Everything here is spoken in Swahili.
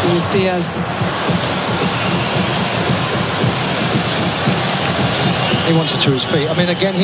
Luis Diaz. He wants it to his feet. I mean, again,